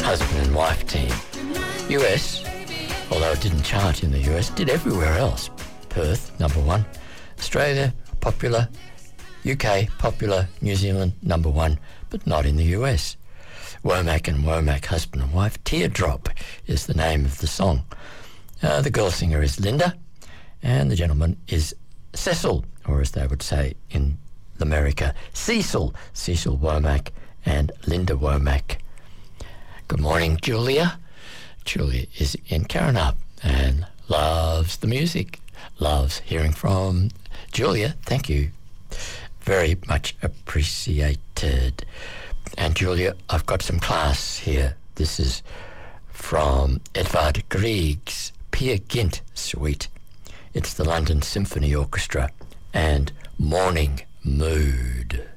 husband and wife team. US, although it didn't chart in the US, did everywhere else. Perth, number one. Australia, popular. UK, popular. New Zealand, number one, but not in the US. Womack and Womack, husband and wife. Teardrop is the name of the song. The girl singer is Linda, and the gentleman is Cecil, or as they would say in America, Cecil Womack and Linda Womack. Good morning, Julia. Julia is in Karrinyup and loves the music, loves hearing from Julia. Thank you. Very much appreciated. And Julia, I've got some class here. This is from Edvard Grieg's Peer Gynt Suite. It's the London Symphony Orchestra and Morning Mood.